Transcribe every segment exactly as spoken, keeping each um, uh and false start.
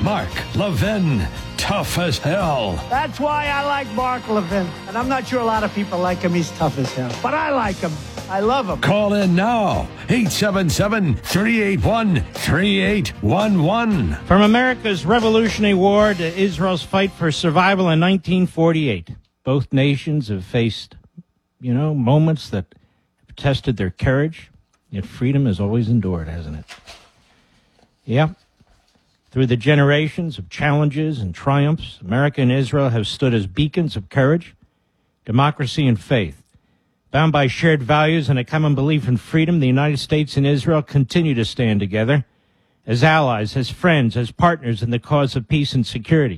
Mark Levin, tough as hell. That's why I like Mark Levin. And I'm not sure a lot of people like him. He's tough as hell. But I like him. I love him. Call in now. eight seven seven, three eight one, three eight one one. From America's Revolutionary War to Israel's fight for survival in nineteen forty-eight, both nations have faced, you know, moments that have tested their courage, yet freedom has always endured, hasn't it? Yeah. Through the generations of challenges and triumphs, America and Israel have stood as beacons of courage, democracy, and faith. Bound by shared values and a common belief in freedom, the United States and Israel continue to stand together as allies, as friends, as partners in the cause of peace and security.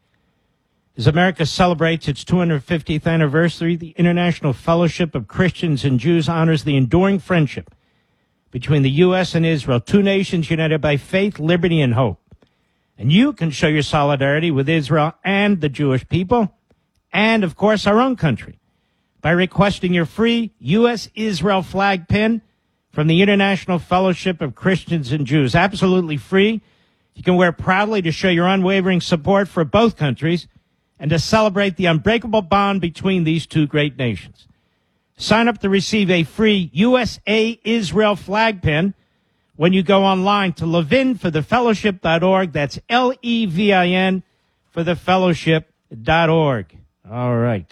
As America celebrates its two hundred fiftieth anniversary, the International Fellowship of Christians and Jews honors the enduring friendship between the U S and Israel, two nations united by faith, liberty, and hope. And you can show your solidarity with Israel and the Jewish people, and, of course, our own country, by requesting your free U S Israel flag pin from the International Fellowship of Christians and Jews. Absolutely free. You can wear it proudly to show your unwavering support for both countries and to celebrate the unbreakable bond between these two great nations. Sign up to receive a free U S A Israel flag pin when you go online to levin for the fellowship dot org. That's L E V I N for the fellowship dot org. All right.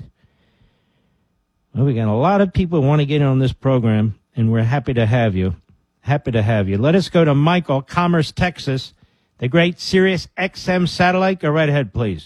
Well, we got a lot of people who want to get in on this program, and we're happy to have you. Happy to have you. Let us go to Michael, Commerce, Texas, the great Sirius X M satellite. Go right ahead, please.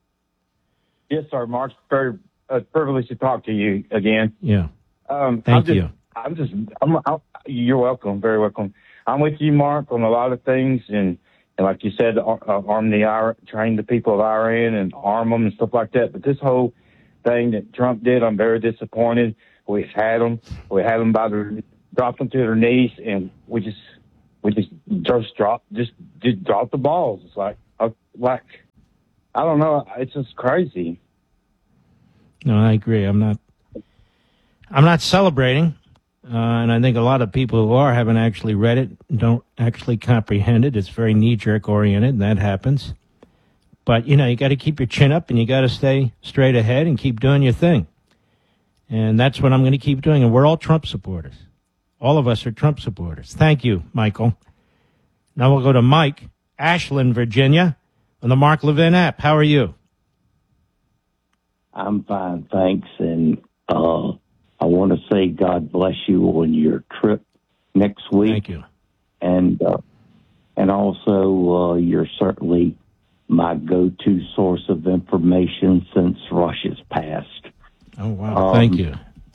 Yes, sir, Mark. Very uh, privileged to talk to you again. Yeah. Um, Thank I'm just, you. I'm just. I'm, I'm, you're welcome. Very welcome. I'm with you, Mark, on a lot of things, and, and like you said, uh, arm the Iran, train the people of Iran, and arm them and stuff like that. But this whole thing that Trump did, I'm very disappointed. We've had them. We had them by the dropped them to their knees, and we just we just just dropped just just dropped the balls. It's like uh, like I don't know. It's just crazy. No, I agree. I'm not. I'm not celebrating, uh, and I think a lot of people who are haven't actually read it, don't actually comprehend it. It's very knee-jerk oriented, and that happens. But you know, you got to keep your chin up, and you got to stay straight ahead and keep doing your thing. And that's what I'm going to keep doing. And we're all Trump supporters. All of us are Trump supporters. Thank you, Michael. Now we'll go to Mike, Ashland, Virginia, on the Mark Levin app. How are you? I'm fine, thanks. And uh, I want to say God bless you on your trip next week. Thank you. And, uh, and also, uh, you're certainly my go-to source of information since Russia's passed. Oh, wow. Um, Thank you.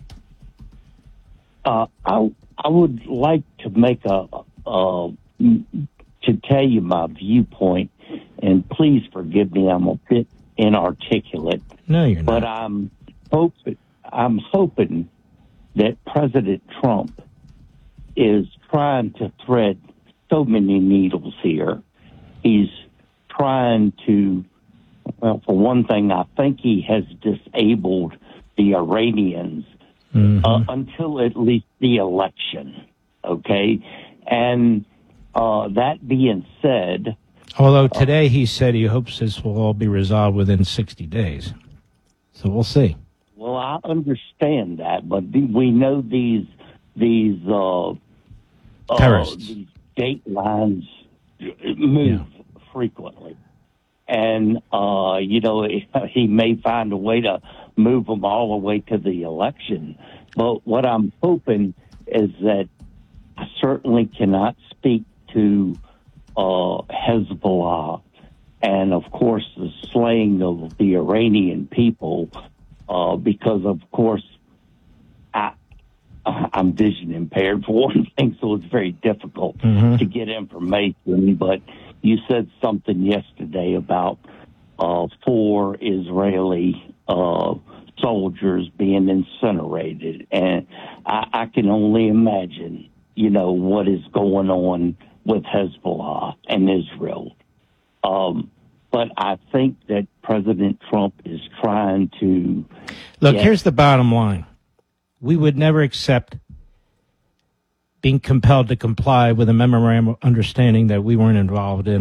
Uh, I I would like to make a, uh, to tell you my viewpoint, and please forgive me, I'm a bit inarticulate. No, you're not. But I'm hoping, I'm hoping that President Trump is trying to thread so many needles here. He's trying to, well, for one thing, I think he has disabled the Iranians mm-hmm. uh, until at least the election, okay? And uh, that being said... Although today he said he hopes this will all be resolved within sixty days. So we'll see. Well, I understand that, but we know these these uh, terrorists, uh, these date lines move yeah. frequently. And, uh, you know, he may find a way to move them all the way to the election. But what I'm hoping is that I certainly cannot speak to uh, Hezbollah and, of course, the slaying of the Iranian people uh, because, of course, I, I'm vision impaired for one thing, so it's very difficult mm-hmm. to get information. But you said something yesterday about uh, four Israeli uh, soldiers being incinerated, and I, I can only imagine, you know, what is going on with Hezbollah and Israel. Um, but I think that President Trump is trying to... Look, get... here's the bottom line. We would never accept being compelled to comply with a memorandum of understanding that we weren't involved in.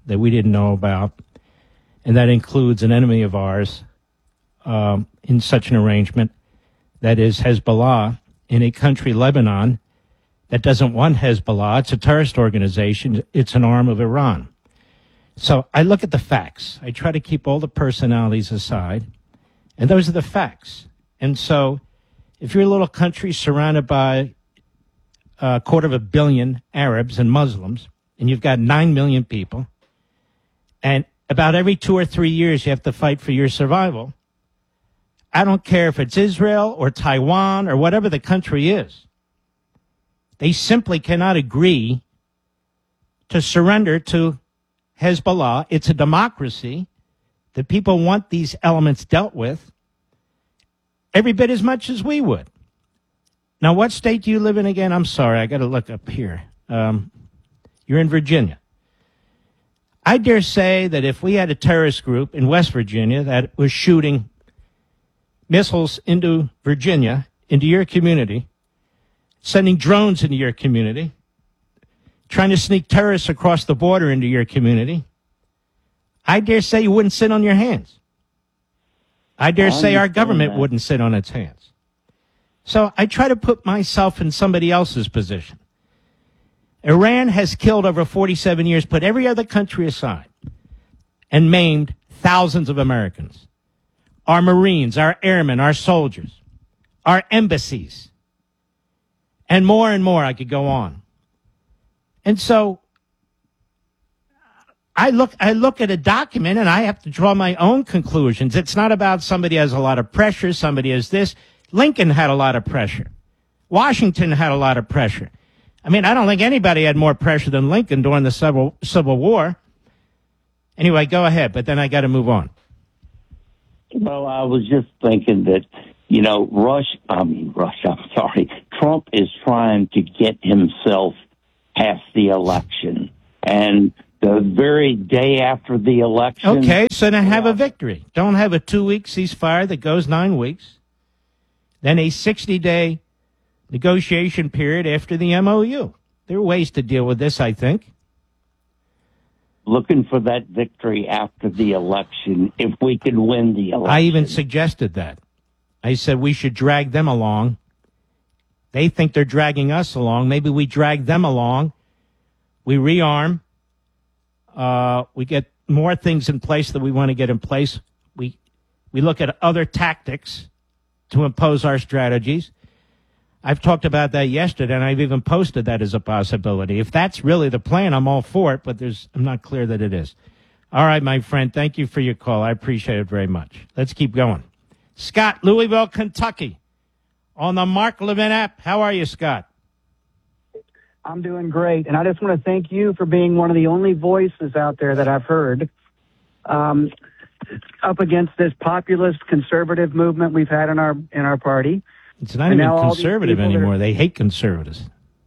that we didn't know about, and that includes an enemy of ours um, in such an arrangement, that is Hezbollah, in a country, Lebanon, that doesn't want Hezbollah. It's a terrorist organization. It's an arm of Iran. So I look at the facts. I try to keep all the personalities aside, and those are the facts. And so if you're a little country surrounded by a quarter of a billion Arabs and Muslims, and you've got nine million people, and about every two or three years you have to fight for your survival, I don't care if it's Israel or Taiwan or whatever the country is. They simply cannot agree to surrender to Hezbollah. It's a democracy. The people want these elements dealt with every bit as much as we would. Now, what state do you live in again? I'm sorry, I got to look up here. Um, you're in Virginia. I dare say that if we had a terrorist group in West Virginia that was shooting missiles into Virginia, into your community, sending drones into your community, trying to sneak terrorists across the border into your community, I dare say you wouldn't sit on your hands. I dare say our government wouldn't sit on its hands. So I try to put myself in somebody else's position. Iran has killed over forty-seven years, put every other country aside, and maimed thousands of Americans. Our Marines, our airmen, our soldiers, our embassies, and more and more. I could go on. And so I look, I look at a document and I have to draw my own conclusions. It's not about somebody has a lot of pressure, somebody has this. Lincoln had a lot of pressure. Washington had a lot of pressure. I mean, I don't think anybody had more pressure than Lincoln during the Civil, Civil War. Anyway, go ahead, but then I got to move on. Well, I was just thinking that, you know, Rush, I mean, Rush, I'm sorry, Trump is trying to get himself past the election. And the very day after the election. Okay, so then have a victory. Don't have a two-week ceasefire that goes nine weeks. Then a sixty-day negotiation period after the M O U. There are ways to deal with this, I think. Looking for that victory after the election, if we could win the election. I even suggested that. I said we should drag them along. They think they're dragging us along. Maybe we drag them along. We rearm. Uh, we get more things in place that we want to get in place. We we look at other tactics to impose our strategies. I've talked about that yesterday, and I've even posted that as a possibility. If that's really the plan, I'm all for it, but there's I'm not clear that it is. All right, my friend, thank you for your call. I appreciate it very much. Let's keep going. Scott, Louisville, Kentucky, on the Mark Levin app. How are you, Scott? I'm doing great, and I just want to thank you for being one of the only voices out there that I've heard um, up against this populist conservative movement we've had in our in our party. It's not and even conservative anymore. Are, they hate conservatives.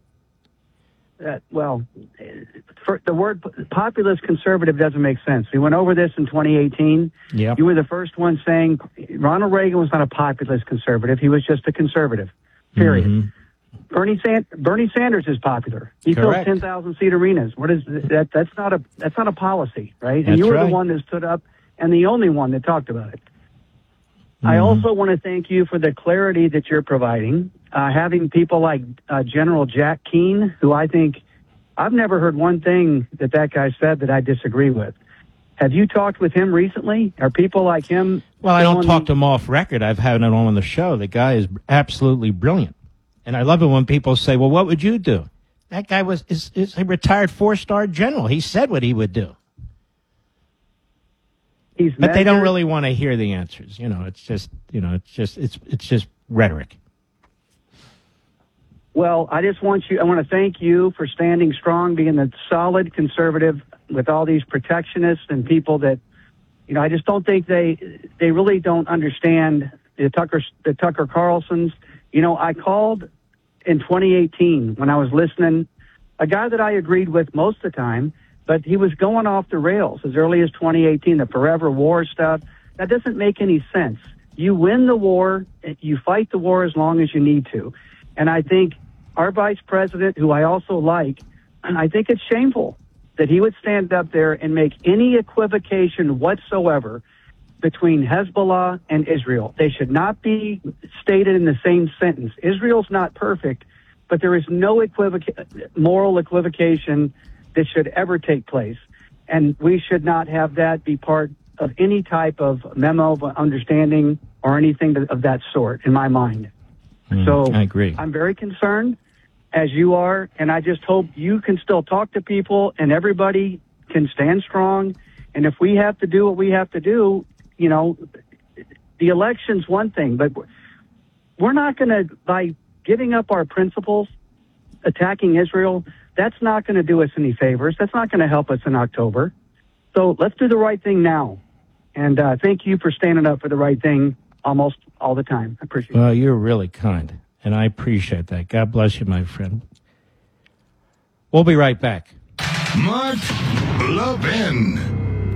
Uh, well, for the word populist conservative doesn't make sense. We went over this in twenty eighteen. Yep. You were the first one saying Ronald Reagan was not a populist conservative. He was just a conservative, period. Mm-hmm. Bernie, San- Bernie Sanders is popular. He Correct. fills ten thousand seat arenas. What is that? That's not a that's not a policy, right? That's and you were right. the one that stood up and the only one that talked about it. Mm-hmm. I also want to thank you for the clarity that you're providing. Uh, having people like uh, General Jack Keane, who I think I've never heard one thing that that guy said that I disagree with. Have you talked with him recently? Are people like him? Well, I don't talk to him off record. I've had him on the show. The guy is absolutely brilliant. And I love it when people say, well, what would you do? That guy was is, is a retired four-star general. He said what he would do. He's but measured. They don't really want to hear the answers. You know, it's just, you know, it's just, it's, it's just rhetoric. Well, I just want you, I want to thank you for standing strong, being a solid conservative with all these protectionists and people that, you know, I just don't think they, they really don't understand the Tucker, the Tucker Carlsons. You know, I called in twenty eighteen when I was listening, a guy that I agreed with most of the time, but he was going off the rails as early as twenty eighteen, the forever war stuff. That doesn't make any sense. You win the war, you fight the war as long as you need to. And I think our vice president, who I also like, I think it's shameful that he would stand up there and make any equivocation whatsoever between Hezbollah and Israel. They should not be stated in the same sentence. Israel's not perfect, but there is no equivoca- moral equivocation that should ever take place. And we should not have that be part of any type of memo of understanding or anything of that sort, in my mind. Mm, so I agree. I'm very concerned, as you are, and I just hope you can still talk to people and everybody can stand strong. And if we have to do what we have to do, you know, the election's one thing, but we're not going to, by giving up our principles, attacking Israel, that's not going to do us any favors. That's not going to help us in October. So let's do the right thing now. And uh, thank you for standing up for the right thing almost all the time. I appreciate it. Well, you're really kind, and I appreciate that. God bless you, my friend. We'll be right back. Mark Levin.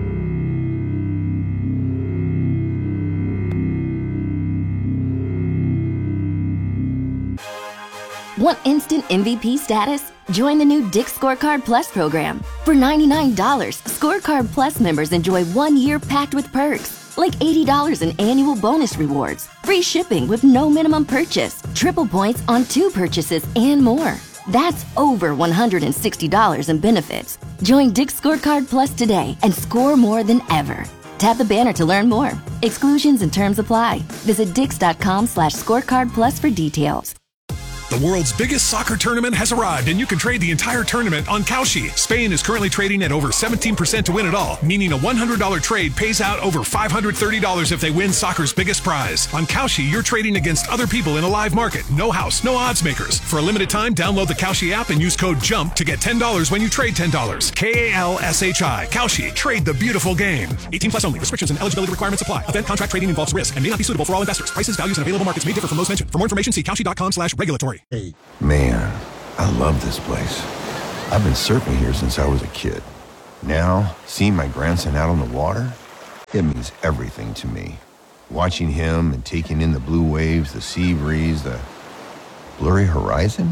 Want instant M V P status? Join the new Dick's Scorecard Plus program. For ninety-nine dollars, Scorecard Plus members enjoy one year packed with perks, like eighty dollars in annual bonus rewards, free shipping with no minimum purchase, triple points on two purchases, and more. That's over one hundred sixty dollars in benefits. Join Dick's Scorecard Plus today and score more than ever. Tap the banner to learn more. Exclusions and terms apply. Visit dix.com slash scorecard plus for details. The world's biggest soccer tournament has arrived, and you can trade the entire tournament on Kalshi. Spain is currently trading at over seventeen percent to win it all, meaning a one hundred dollars trade pays out over five hundred thirty dollars if they win soccer's biggest prize. On Kalshi, you're trading against other people in a live market. No house, no odds makers. For a limited time, download the Kalshi app and use code JUMP to get ten dollars when you trade ten dollars. K A L S H I. Kalshi. Trade the beautiful game. eighteen plus only. Restrictions and eligibility requirements apply. Event contract trading involves risk and may not be suitable for all investors. Prices, values, and available markets may differ from those mentioned. For more information, see Kalshi.com slash regulatory. Hey. Man, I love this place. I've been surfing here since I was a kid. Now, seeing my grandson out on the water, it means everything to me. Watching him and taking in the blue waves, the sea breeze, the blurry horizon.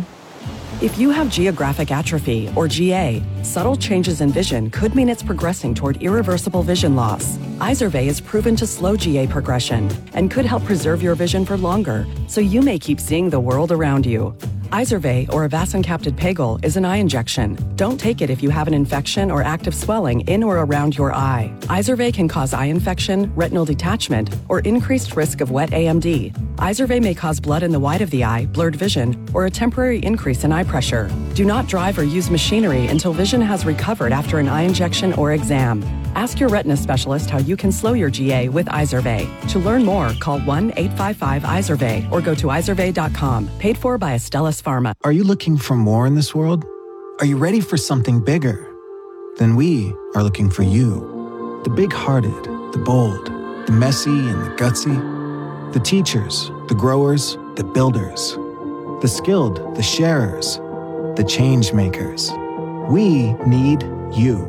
If you have geographic atrophy, or G A, subtle changes in vision could mean it's progressing toward irreversible vision loss. Izervay is proven to slow G A progression and could help preserve your vision for longer, so you may keep seeing the world around you. Izervay, or avacincaptad pegol, is an eye injection. Don't take it if you have an infection or active swelling in or around your eye. Izervay can cause eye infection, retinal detachment, or increased risk of wet A M D. Izervay may cause blood in the white of the eye, blurred vision, or a temporary increase in eye pressure. Do not drive or use machinery until vision has recovered after an eye injection or exam. Ask your retina specialist how you can slow your G A with Izervay. To learn more, call one eight five five Izervay or go to izervay dot com. Paid for by Astellas Pharma. Are you looking for more in this world? Are you ready for something bigger? Then we are looking for you. The big-hearted, the bold, the messy and the gutsy. The teachers, the growers, the builders. The skilled, the sharers, the change makers. We need you.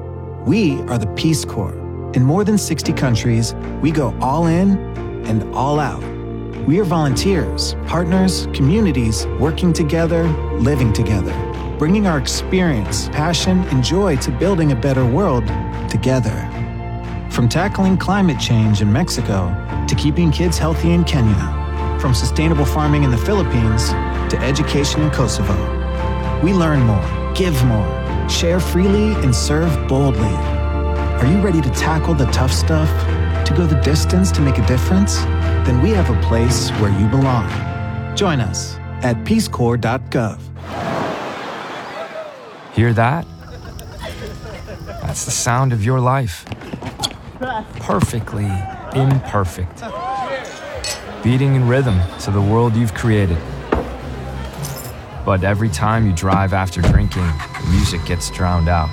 We are the Peace Corps. In more than sixty countries, we go all in and all out. We are volunteers, partners, communities, working together, living together, bringing our experience, passion, and joy to building a better world together. From tackling climate change in Mexico to keeping kids healthy in Kenya, from sustainable farming in the Philippines to education in Kosovo. We learn more, give more, share freely, and serve boldly. Are you ready to tackle the tough stuff? To go the distance to make a difference? Then we have a place where you belong. Join us at peace corps dot gov. Hear that? That's the sound of your life. Perfectly imperfect. Beating in rhythm to the world you've created. But every time you drive after drinking, the music gets drowned out.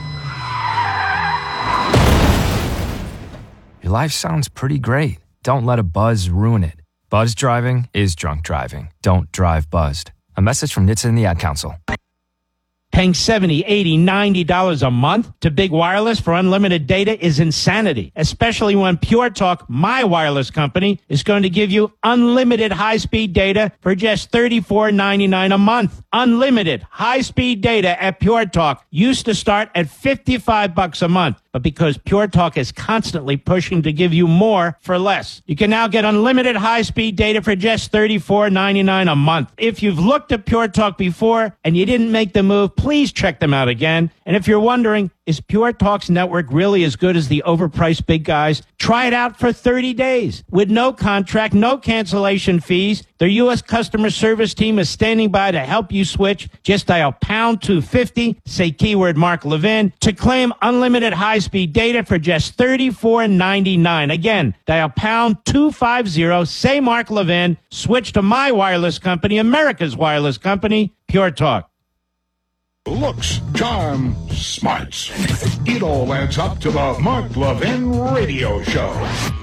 Your life sounds pretty great. Don't let a buzz ruin it. Buzz driving is drunk driving. Don't drive buzzed. A message from N H T S A and the Ad Council. Paying seventy dollars, eighty dollars, ninety dollars a month to Big Wireless for unlimited data is insanity, especially when Pure Talk, my wireless company, is going to give you unlimited high-speed data for just thirty-four ninety-nine a month. Unlimited high-speed data at Pure Talk used to start at fifty-five bucks a month. But because Pure Talk is constantly pushing to give you more for less, you can now get unlimited high-speed data for just thirty-four ninety-nine a month. If you've looked at Pure Talk before and you didn't make the move, please check them out again. And if you're wondering, is Pure Talk's network really as good as the overpriced big guys? Try it out for thirty days with no contract, no cancellation fees. Their U S customer service team is standing by to help you switch. Just dial pound two fifty, say keyword Mark Levin, to claim unlimited high-speed data for just thirty-four ninety-nine. Again, dial pound two fifty, say Mark Levin, switch to my wireless company, America's wireless company, Pure Talk. Looks, charm, smarts. It all adds up to the Mark Levin Radio Show.